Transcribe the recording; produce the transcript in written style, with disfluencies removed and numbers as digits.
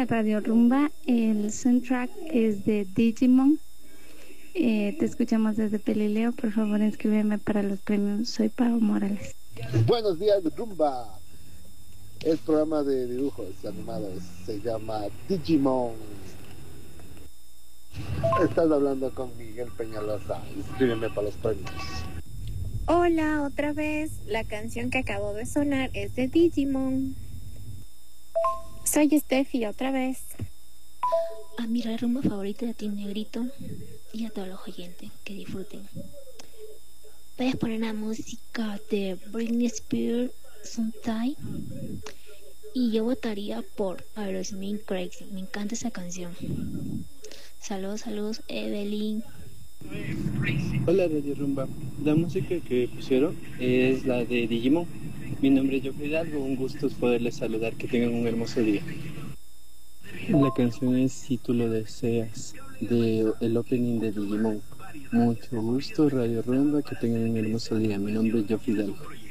Radio Rumba. El soundtrack es de Digimon. Te escuchamos desde Pelileo. Por favor, inscríbeme para los premios. Soy Pau Morales. Buenos días, Rumba. El programa de dibujos animados se llama Digimon. Estás hablando con Miguel Peñalosa. Inscríbeme para los premios. Hola, otra vez. La canción que acabó de sonar es de Digimon. Soy Steffi otra vez. A mi rumba favorita de Team Negrito y a todos los oyentes que disfruten. Voy a poner la música de Britney Spears, Sometime, y yo votaría por Aerosmith Crazy. Me encanta esa canción. Saludos, Evelyn. Hola Radio Rumba, la música que pusieron es la de Digimon. Mi nombre es Joffrey Hidalgo, un gusto poderles saludar, que tengan un hermoso día. La canción es Si tú lo deseas, de el opening de Digimon. Mucho gusto Radio Rumba, que tengan un hermoso día. Mi nombre es Joffrey Hidalgo.